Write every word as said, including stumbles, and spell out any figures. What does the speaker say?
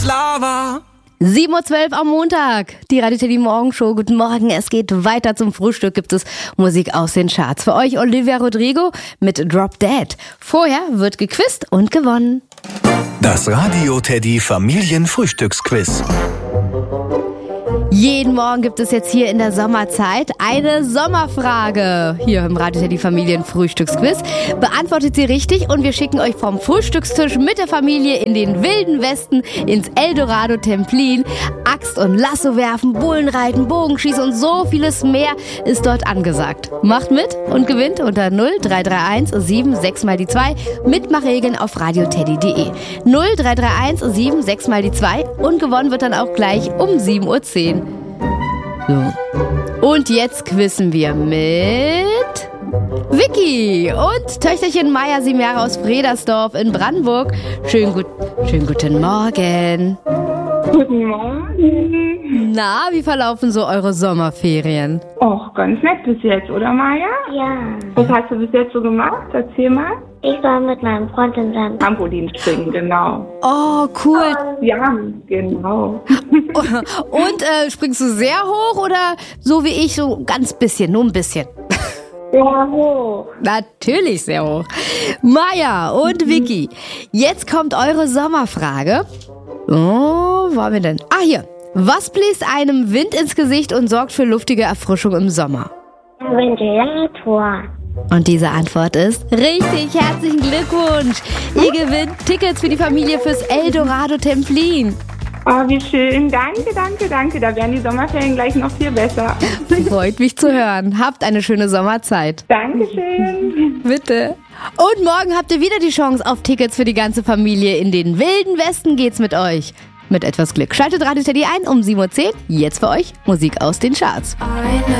Lava. sieben Uhr zwölf am Montag, die Radio Teddy Morgenshow. Guten Morgen, es geht weiter. Zum Frühstück gibt es Musik aus den Charts. Für euch Olivia Rodrigo mit Drop Dead. Vorher wird gequizt und gewonnen. Das Radio Teddy Familienfrühstücksquiz. Jeden Morgen gibt es jetzt hier in der Sommerzeit eine Sommerfrage. Hier im Radio Teddy Familienfrühstücksquiz. Beantwortet sie richtig und wir schicken euch vom Frühstückstisch mit der Familie in den wilden Westen ins Eldorado Templin. Axt und Lasso werfen, Bullen reiten, Bogenschießen und so vieles mehr ist dort angesagt. Macht mit und gewinnt unter null drei drei eins sieben sechs mal die zwei. Mitmachregeln auf radioteddy punkt de. null drei drei eins sieben sechs mal die zwei und gewonnen wird dann auch gleich um sieben Uhr zehn. So. Und jetzt quizzen wir mit Vicky und Töchterchen Maya, sieben Jahre aus Fredersdorf in Brandenburg. Schönen, gut, schönen guten Morgen. Guten Morgen. Na, wie verlaufen so eure Sommerferien? Och, ganz nett bis jetzt, oder Maya? Ja. Was hast du bis jetzt so gemacht? Erzähl mal. Ich war mit meinem Freund in seinem Trampolin springen, genau. Oh, cool. Ja, genau. Und äh, springst du sehr hoch oder so wie ich, so ganz bisschen, nur ein bisschen? sehr hoch. Natürlich sehr hoch. Maya und Vicky, jetzt kommt eure Sommerfrage. Oh, wo haben wir denn? Ah, hier. Was bläst einem Wind ins Gesicht und sorgt für luftige Erfrischung im Sommer? Der Ventilator. Und diese Antwort ist richtig. Herzlichen Glückwunsch. Ihr gewinnt Tickets für die Familie fürs Eldorado Templin. Oh, wie schön. Danke, danke, danke. Da werden die Sommerferien gleich noch viel besser. Freut mich zu hören. Habt eine schöne Sommerzeit. Dankeschön. Bitte. Und morgen habt ihr wieder die Chance auf Tickets für die ganze Familie. In den wilden Westen geht's mit euch. Mit etwas Glück. Schaltet Radio Teddy ein um sieben Uhr zehn. Jetzt für euch Musik aus den Charts. Eine